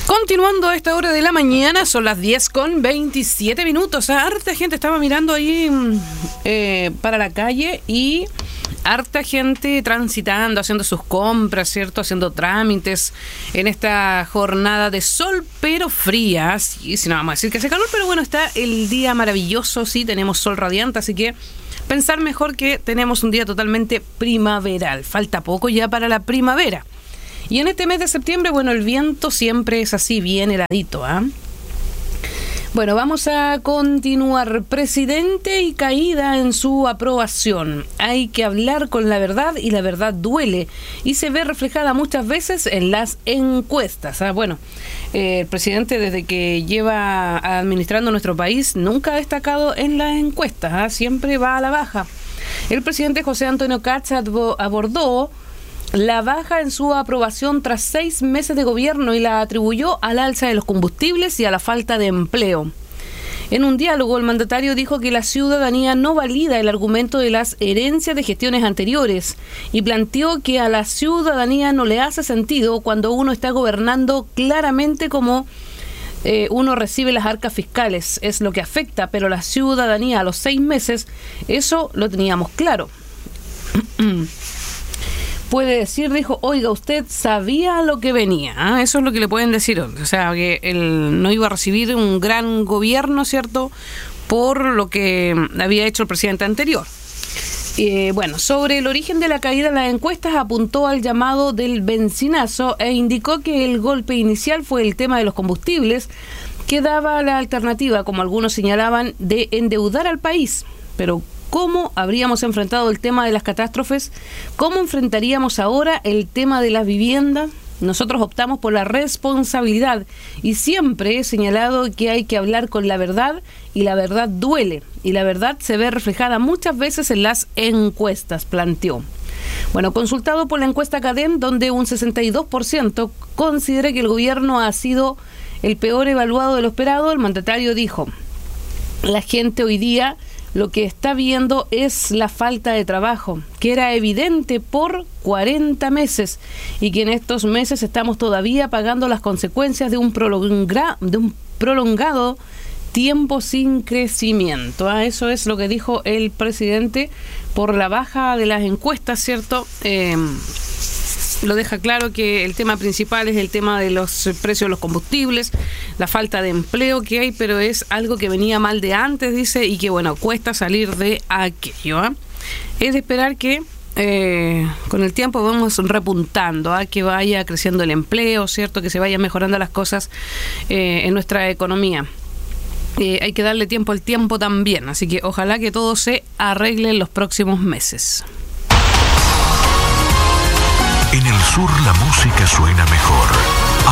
Continuando a esta hora de la mañana, son las 10:27. Harta gente estaba mirando ahí para la calle y harta gente transitando, haciendo sus compras, ¿cierto? Haciendo trámites en esta jornada de sol, pero fría. Sí, no vamos a decir que hace calor, pero bueno, está el día maravilloso, sí, tenemos sol radiante, así que pensar mejor que tenemos un día totalmente primaveral. Falta poco ya para la primavera. Y en este mes de septiembre, bueno, el viento siempre es así, bien heladito, ¿ah? Bueno, vamos a continuar. Presidente y caída en su aprobación. Hay que hablar con la verdad y la verdad duele. Y se ve reflejada muchas veces en las encuestas. Bueno, el presidente desde que lleva administrando nuestro país nunca ha destacado en las encuestas, siempre va a la baja. El presidente José Antonio Kast abordó la baja en su aprobación tras 6 meses de gobierno y la atribuyó al alza de los combustibles y a la falta de empleo. En un diálogo, el mandatario dijo que la ciudadanía no valida el argumento de las herencias de gestiones anteriores y planteó que a la ciudadanía no le hace sentido cuando uno está gobernando claramente como uno recibe las arcas fiscales. Es lo que afecta, pero la ciudadanía a los 6 meses, eso lo teníamos claro. Puede decir, dijo, oiga, usted sabía lo que venía. Eso es lo que le pueden decir. O sea, que él no iba a recibir un gran gobierno, ¿cierto?, por lo que había hecho el presidente anterior. Bueno, sobre el origen de la caída en las encuestas, apuntó al llamado del benzinazo e indicó que el golpe inicial fue el tema de los combustibles, que daba la alternativa, como algunos señalaban, de endeudar al país. Pero ¿cómo habríamos enfrentado el tema de las catástrofes? ¿Cómo enfrentaríamos ahora el tema de la vivienda? Nosotros optamos por la responsabilidad y siempre he señalado que hay que hablar con la verdad y la verdad duele y la verdad se ve reflejada muchas veces en las encuestas, planteó. Bueno, consultado por la encuesta CADEM, donde un 62% considera que el gobierno ha sido el peor evaluado de lo esperado, el mandatario dijo: la gente hoy día lo que está viendo es la falta de trabajo, que era evidente por 40 meses y que en estos meses estamos todavía pagando las consecuencias de un prolongado tiempo sin crecimiento. Eso es lo que dijo el presidente por la baja de las encuestas, ¿cierto? Lo deja claro que el tema principal es el tema de los precios de los combustibles, la falta de empleo que hay, pero es algo que venía mal de antes, dice, y que, bueno, cuesta salir de aquello. Es de esperar que con el tiempo vamos repuntando, que vaya creciendo el empleo, ¿cierto? Que se vayan mejorando las cosas en nuestra economía. Hay que darle tiempo al tiempo también, así que ojalá que todo se arregle en los próximos meses. En el sur la música suena mejor.